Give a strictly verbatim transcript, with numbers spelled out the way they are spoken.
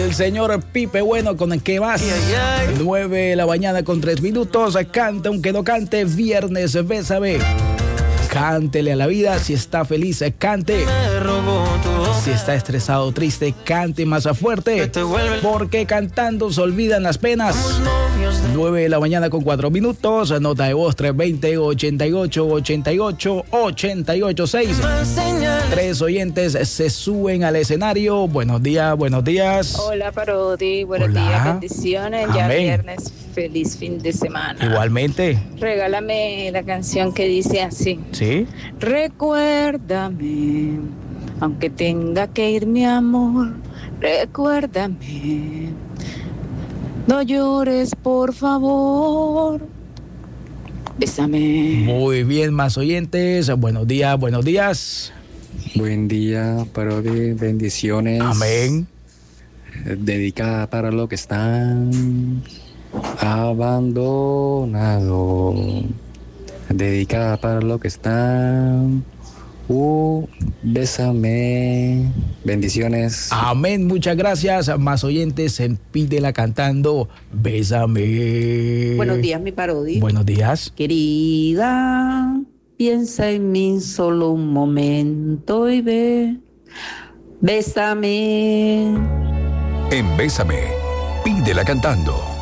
El señor Pipe Bueno con el que vas. nueve de la mañana con tres minutos. Canta aunque no cante. Viernes, bésame. Cántele a la vida. Si está feliz, cante. Si está estresado o triste, cante más fuerte. Porque cantando se olvidan las penas. nueve de la mañana con cuatro minutos. Nota de voz tres veinte, ochenta y ocho, ochenta y ocho, ochenta y ocho seis. Tres oyentes se suben al escenario. Buenos días, buenos días. Hola, Parodi. Buenos Hola. días, bendiciones. Amén. Ya viernes, feliz fin de semana. Igualmente. Regálame la canción que dice así. ¿Sí? Recuérdame, aunque tenga que ir mi amor, recuérdame. No llores, por favor. Bésame. Muy bien, más oyentes. Buenos días, buenos días. Buen día, Parodi, bendiciones. Amén. Dedicada para los que están abandonados. Dedicada para los que están. Uh, bésame. Bendiciones. Amén, muchas gracias. Más oyentes, pídela cantando Bésame. Buenos días, mi Parodi. Buenos días. Querida, piensa en mí solo un momento y ve. Bésame. En Bésame, pídela cantando.